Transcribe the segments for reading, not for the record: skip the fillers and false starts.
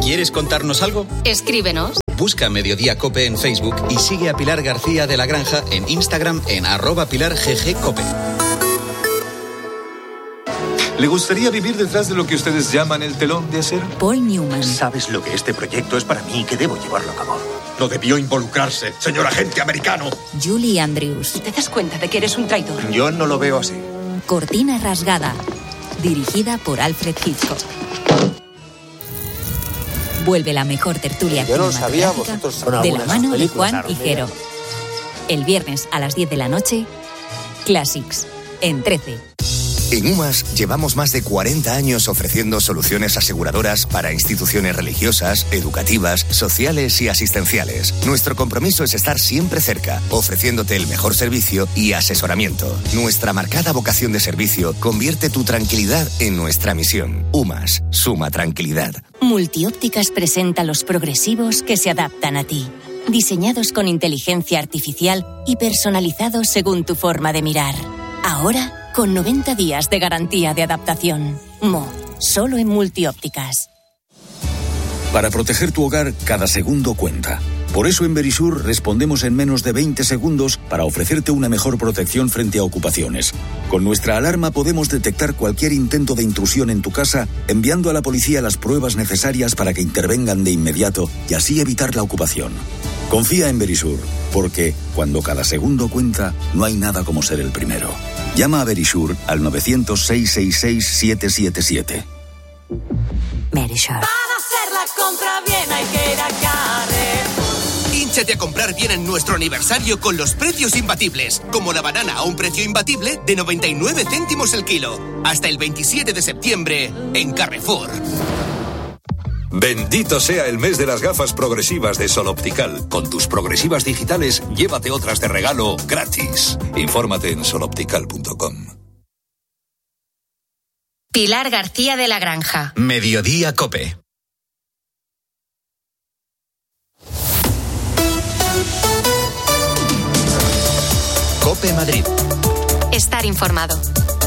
¿Quieres contarnos algo? Escríbenos. Busca Mediodía Cope en Facebook y sigue a Pilar García de la Granja en Instagram en @PilarGGCope. ¿Le gustaría vivir detrás de lo que ustedes llaman el telón de acero? Paul Newman. ¿Sabes lo que este proyecto es para mí y que debo llevarlo a cabo? No debió involucrarse, señor agente americano. Julie Andrews. ¿Te das cuenta de que eres un traidor? Yo no lo veo así. Cortina rasgada. Dirigida por Alfred Hitchcock. Vuelve la mejor tertulia cinematográfica de la mano de Juan Higuero. El viernes a las 10 de la noche, Classics, en 13. En UMAS llevamos más de 40 años ofreciendo soluciones aseguradoras para instituciones religiosas, educativas, sociales y asistenciales. Nuestro compromiso es estar siempre cerca, ofreciéndote el mejor servicio y asesoramiento. Nuestra marcada vocación de servicio convierte tu tranquilidad en nuestra misión. UMAS, suma tranquilidad. Multiópticas presenta los progresivos que se adaptan a ti. Diseñados con inteligencia artificial y personalizados según tu forma de mirar. Ahora, con 90 días de garantía de adaptación. Solo en Multiópticas. Para proteger tu hogar, cada segundo cuenta. Por eso en Verisur respondemos en menos de 20 segundos para ofrecerte una mejor protección frente a ocupaciones. Con nuestra alarma podemos detectar cualquier intento de intrusión en tu casa, enviando a la policía las pruebas necesarias para que intervengan de inmediato y así evitar la ocupación. Confía en Verisur, porque cuando cada segundo cuenta, no hay nada como ser el primero. Llama a Verisur al 900-666-777. Verisur. Para hacer la compra bien hay que ir a Carrer. Hínchate a comprar bien en nuestro aniversario con los precios imbatibles, como la banana a un precio imbatible de 99 céntimos el kilo. Hasta el 27 de septiembre en Carrefour. Bendito sea el mes de las gafas progresivas de Sol Optical. Con tus progresivas digitales, llévate otras de regalo gratis. Infórmate en soloptical.com. Pilar García de la Granja. Mediodía Cope. Cope Madrid. Estar informado.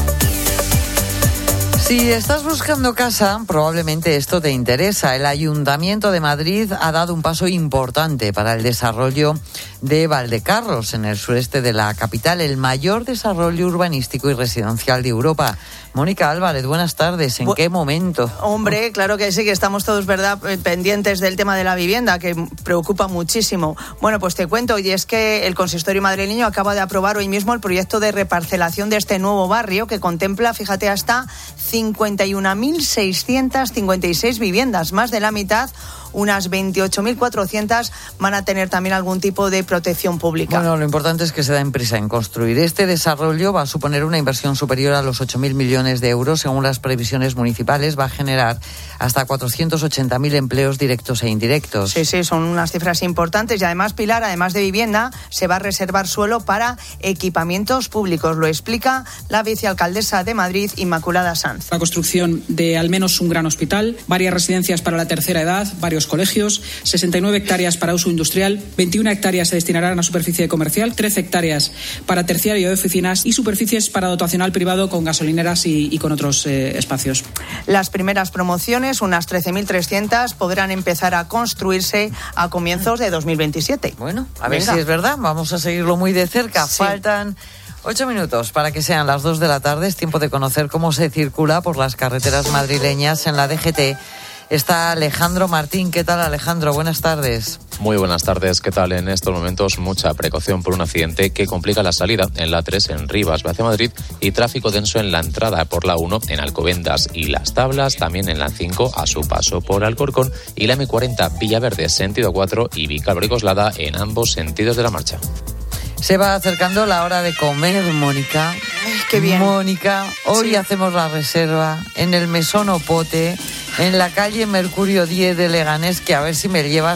Si estás buscando casa, probablemente esto te interesa. El Ayuntamiento de Madrid ha dado un paso importante para el desarrollo de Valdecarros, en el sureste de la capital, el mayor desarrollo urbanístico y residencial de Europa. Mónica Álvarez, buenas tardes. ¿En qué momento? Hombre, claro que sí, que estamos todos, ¿verdad?, pendientes del tema de la vivienda, que preocupa muchísimo. Bueno, pues te cuento, y es que el consistorio madrileño acaba de aprobar hoy mismo el proyecto de reparcelación de este nuevo barrio, que contempla, fíjate, hasta 51.656 viviendas, más de la mitad. Unas 28.400 van a tener también algún tipo de protección pública. Bueno, lo importante es que se den prisa en construir. Este desarrollo va a suponer una inversión superior a los 8.000 millones de euros. Según las previsiones municipales, va a generar hasta 480.000 empleos directos e indirectos. Sí, son unas cifras importantes. Y además, Pilar, además de vivienda, se va a reservar suelo para equipamientos públicos. Lo explica la vicealcaldesa de Madrid, Inmaculada Sanz. La construcción de al menos un gran hospital, varias residencias para la tercera edad, varios colegios, 69 hectáreas para uso industrial, 21 hectáreas se destinarán a superficie comercial, 13 hectáreas para terciario de oficinas y superficies para dotacional privado con gasolineras y con otros espacios. Las primeras promociones, unas 13.300, podrán empezar a construirse a comienzos de 2027. Bueno, a ver si es verdad, vamos a seguirlo muy de cerca. Sí. Faltan 8 minutos para que sean las 2 de la tarde. Es tiempo de conocer cómo se circula por las carreteras madrileñas. En la DGT está Alejandro Martín. ¿Qué tal, Alejandro? Buenas tardes. Muy buenas tardes. ¿Qué tal? En estos momentos mucha precaución por un accidente que complica la salida en la 3 en Rivas hacia Madrid y tráfico denso en la entrada por la 1 en Alcobendas y Las Tablas, también en la 5 a su paso por Alcorcón y la M40 Villaverde sentido 4 y Vicálvaro y Coslada en ambos sentidos de la marcha. Se va acercando la hora de comer, Mónica. ¡Qué bien! Mónica, hoy hacemos la reserva en el Mesón Opote, en la calle Mercurio 10 de Leganés, que a ver si me llevas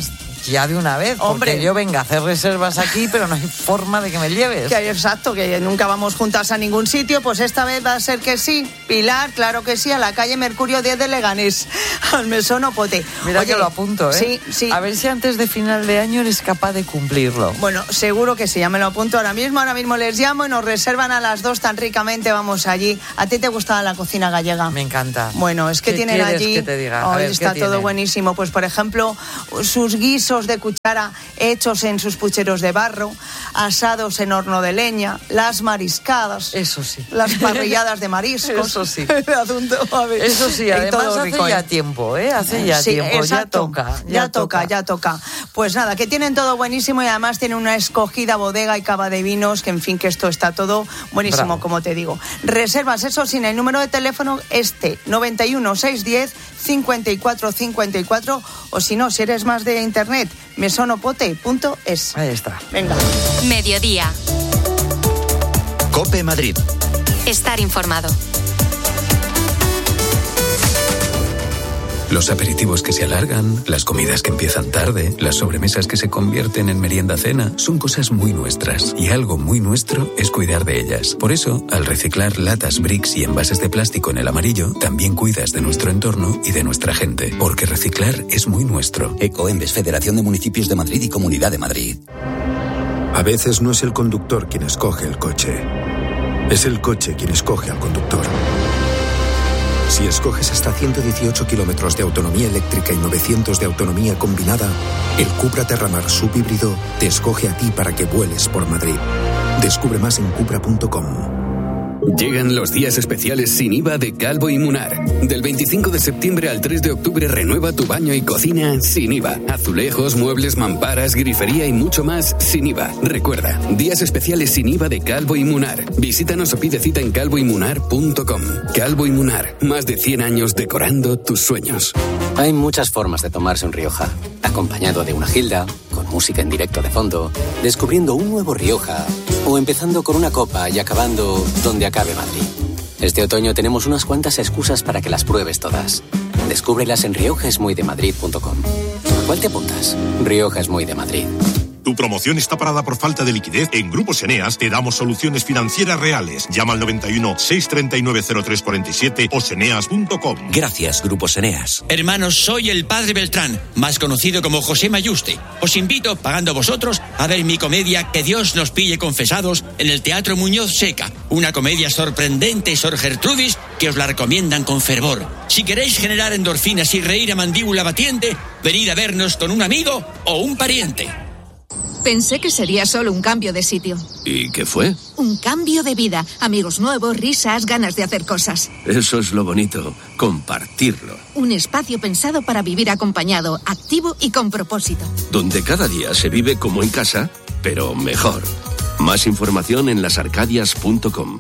ya de una vez, Hombre. porque yo venga a hacer reservas aquí, pero no hay forma de que me lleves. Exacto, que nunca vamos juntas a ningún sitio, pues esta vez va a ser que sí. Pilar, claro que sí, a la calle Mercurio 10 de Leganés, al Mesón Opote. Mira, Oye, que lo apunto, ¿eh? Sí. A ver si antes de final de año eres capaz de cumplirlo. Bueno, seguro que sí, ya me lo apunto ahora mismo les llamo y nos reservan a las 2 tan ricamente, vamos allí. ¿A ti te gusta la cocina gallega? Me encanta. Bueno, es que ¿Qué tienen quieres allí, que te diga? A ver, está ¿qué todo tienen? buenísimo. Pues por ejemplo, sus guisos de cuchara hechos en sus pucheros de barro, asados en horno de leña, las mariscadas. Eso sí. Las parrilladas de mariscos. Eso sí. Eso sí, además hace ya tiempo, ¿eh? Hace ya tiempo, exacto. ya toca. Pues nada, que tienen todo buenísimo y además tienen una escogida bodega y cava de vinos, que en fin, que esto está todo buenísimo, Bravo. como te digo. Reservas, eso sin el número de teléfono 91 610 54 54, o si no, si eres más de internet, mesonopote.es. Ahí está. Venga. Mediodía. COPE Madrid. Estar informado. Los aperitivos que se alargan, las comidas que empiezan tarde, las sobremesas que se convierten en merienda-cena, son cosas muy nuestras. Y algo muy nuestro es cuidar de ellas. Por eso, al reciclar latas, bricks y envases de plástico en el amarillo, también cuidas de nuestro entorno y de nuestra gente. Porque reciclar es muy nuestro. Ecoembes, Federación de Municipios de Madrid y Comunidad de Madrid. A veces no es el conductor quien escoge el coche. Es el coche quien escoge al conductor. Si escoges hasta 118 kilómetros de autonomía eléctrica y 900 de autonomía combinada, el Cupra Terramar subhíbrido te escoge a ti para que vueles por Madrid. Descubre más en cupra.com. Llegan los días especiales sin IVA de Calvo y Munar. Del 25 de septiembre al 3 de octubre renueva tu baño y cocina sin IVA. Azulejos, muebles, mamparas, grifería y mucho más sin IVA. Recuerda, días especiales sin IVA de Calvo y Munar. Visítanos o pide cita en calvoymunar.com. Calvo y Munar, más de 100 años decorando tus sueños. Hay muchas formas de tomarse un Rioja. Acompañado de una gilda, con música en directo de fondo, descubriendo un nuevo Rioja, o empezando con una copa y acabando donde acabe Madrid. Este otoño tenemos unas cuantas excusas para que las pruebes todas. Descúbrelas en riojaesmuydemadrid.com. ¿A cuál te apuntas? Rioja es muy de Madrid. ¿Tu promoción está parada por falta de liquidez? En Grupos Eneas te damos soluciones financieras reales. Llama al 91 639 0347 o seneas.com. Gracias, Grupos Eneas. Hermanos, soy el Padre Beltrán, más conocido como José Mayuste. Os invito, pagando vosotros, a ver mi comedia Que Dios nos pille confesados en el Teatro Muñoz Seca. Una comedia sorprendente, Sor Gertrudis, que os la recomiendan con fervor. Si queréis generar endorfinas y reír a mandíbula batiente, venid a vernos con un amigo o un pariente. Pensé que sería solo un cambio de sitio. ¿Y qué fue? Un cambio de vida. Amigos nuevos, risas, ganas de hacer cosas. Eso es lo bonito, compartirlo. Un espacio pensado para vivir acompañado, activo y con propósito. Donde cada día se vive como en casa, pero mejor. Más información en lasarcadias.com.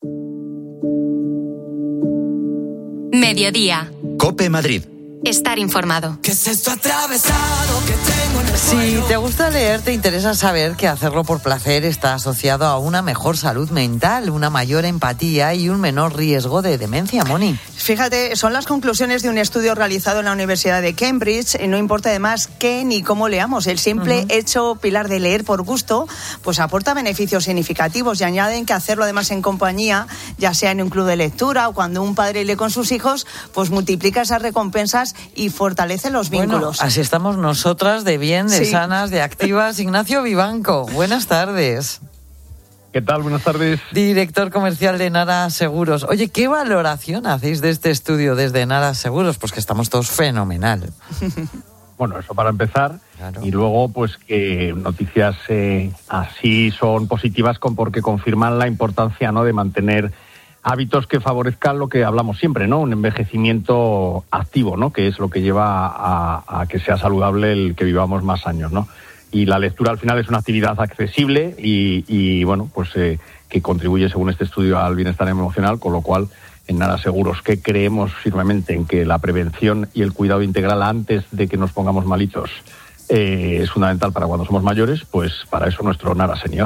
Mediodía. COPE Madrid. Estar informado. ¿Qué es esto atravesado que tengo en el Si cuello? te gusta leer, te interesa saber que hacerlo por placer está asociado a una mejor salud mental, una mayor empatía y un menor riesgo de demencia, Moni. Fíjate, son las conclusiones de un estudio realizado en la Universidad de Cambridge. No importa además qué ni cómo leamos, el simple hecho, Pilar, de leer por gusto, pues aporta beneficios significativos, y añaden que hacerlo además en compañía, ya sea en un club de lectura o cuando un padre lee con sus hijos, pues multiplica esas recompensas y fortalece los vínculos. Bueno, así estamos nosotras, de bien, de Sí. sanas, de activas. Ignacio Vivanco, buenas tardes. ¿Qué tal? Buenas tardes. Director comercial de Nara Seguros. Oye, ¿qué valoración hacéis de este estudio desde Nara Seguros? Pues que estamos todos fenomenal. Bueno, eso para empezar. Claro. Y luego, pues que noticias así son positivas porque confirman la importancia, ¿no?, de mantener hábitos que favorezcan lo que hablamos siempre, ¿no? Un envejecimiento activo, ¿no? Que es lo que lleva a que sea saludable el que vivamos más años, ¿no? Y la lectura al final es una actividad accesible y bueno, pues que contribuye, según este estudio, al bienestar emocional, con lo cual en Nara Seguros, que creemos firmemente en que la prevención y el cuidado integral antes de que nos pongamos malitos es fundamental para cuando somos mayores, pues para eso nuestro Nara Senior.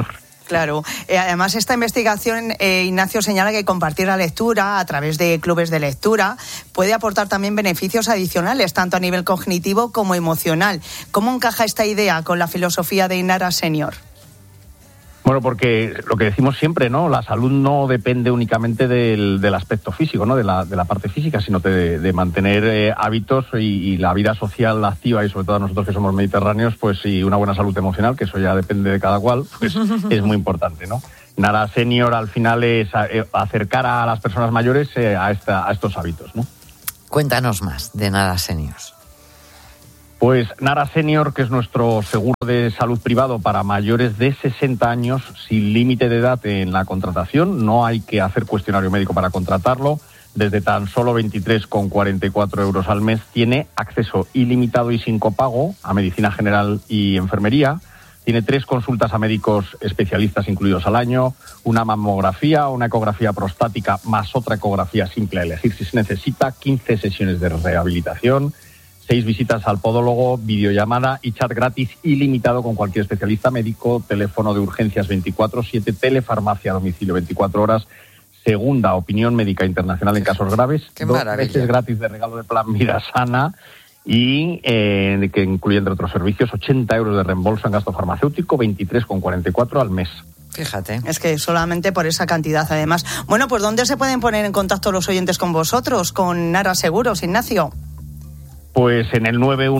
Claro. Además, esta investigación, Ignacio, señala que compartir la lectura a través de clubes de lectura puede aportar también beneficios adicionales, tanto a nivel cognitivo como emocional. ¿Cómo encaja esta idea con la filosofía de Inara Senior? Bueno, porque lo que decimos siempre, ¿no? La salud no depende únicamente del aspecto físico, ¿no? De la parte física, sino de mantener hábitos y la vida social activa, y sobre todo nosotros que somos mediterráneos, pues y una buena salud emocional, que eso ya depende de cada cual, pues es muy importante, ¿no? Nara Senior al final es acercar a las personas mayores a estos hábitos, ¿no? Cuéntanos más de Nara Senior. Pues Nara Senior, que es nuestro seguro de salud privado para mayores de 60 años, sin límite de edad en la contratación. No hay que hacer cuestionario médico para contratarlo. Desde tan solo 23,44 euros al mes tiene acceso ilimitado y sin copago a medicina general y enfermería. Tiene 3 consultas a médicos especialistas incluidos al año, una mamografía, una ecografía prostática más otra ecografía simple a elegir si se necesita, 15 sesiones de rehabilitación, 6 visitas al podólogo, videollamada y chat gratis ilimitado con cualquier especialista médico, teléfono de urgencias 24/7, telefarmacia a domicilio 24 horas, segunda opinión médica internacional en casos graves, 2 meses gratis de regalo de plan Vida Sana y que incluye, entre otros servicios, 80 euros de reembolso en gasto farmacéutico, 23,44 al mes. Fíjate. Es que solamente por esa cantidad, además. Bueno, pues ¿dónde se pueden poner en contacto los oyentes con vosotros, con Nara Seguros, Ignacio? Pues en el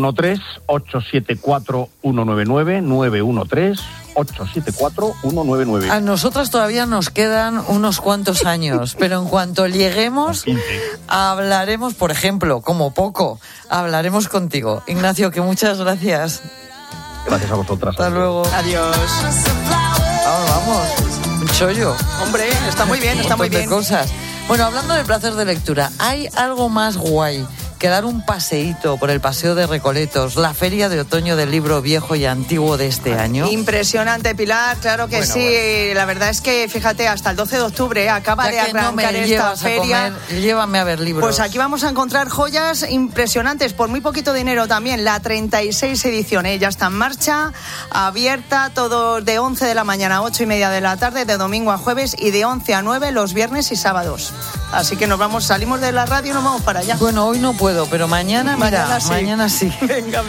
913-874-199, 913-874-199. A nosotras todavía nos quedan unos cuantos años, pero en cuanto lleguemos, hablaremos, por ejemplo, como poco, hablaremos contigo. Ignacio, que muchas gracias. Gracias a vosotras. Hasta luego. Adiós. Vamos, un chollo. Hombre, está muy bien, está muy bien. De cosas. Bueno, hablando del placer de lectura, ¿hay algo más guay que dar un paseíto por el Paseo de Recoletos, la feria de otoño del libro viejo y antiguo de este año? Impresionante, Pilar, claro que bueno, sí. Bueno. La verdad es que, fíjate, hasta el 12 de octubre acaba de arrancar esta feria. Llévame a ver libros. Pues aquí vamos a encontrar joyas impresionantes por muy poquito dinero también. La 36 edición, ya está en marcha, abierta todo de 11 de la mañana a 8 y media de la tarde, de domingo a jueves, y de 11 a 9 los viernes y sábados. Así que salimos de la radio y nos vamos para allá. Bueno, hoy no puedo, pero mañana sí. Venga,